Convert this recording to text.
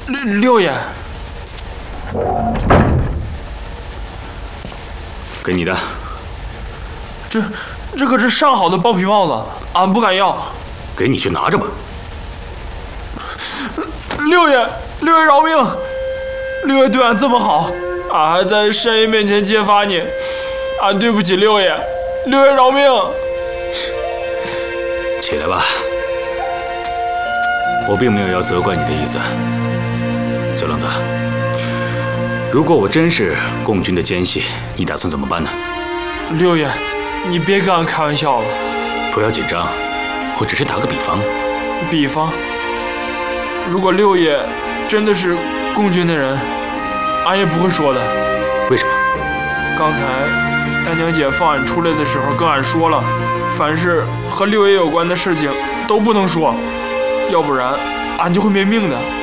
六爷， 给你的。 这可是上好的包皮帽子，俺不敢要。 给你就拿着吧。 六爷饶命！六爷对俺这么好，俺还在山爷面前揭发你，俺对不起六爷，六爷饶命！ 起来吧，我并没有要责怪你的意思。小愣子，如果我真是共军的奸细，你打算怎么办呢？ 六爷，你别跟俺开玩笑了。 不要紧张，我只是打个比方。 比方，如果六爷真的是共军的人，俺也不会说的。 为什么？ 刚才大娘姐放俺出来的时候跟俺说了，凡是和六爷有关的事情都不能说，要不然俺就会没命的。